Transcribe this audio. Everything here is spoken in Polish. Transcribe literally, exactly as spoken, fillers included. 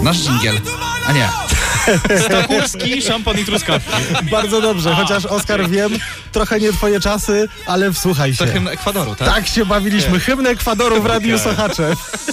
Nasz dżingiel. A nie. Stachurski, szampon i truskawki. Bardzo dobrze, chociaż Oskar, wiem, trochę nie twoje czasy, ale wsłuchaj się. To hymn Ekwadoru, tak? Tak się bawiliśmy. Hymn Ekwadoru w Radiu Sochacze.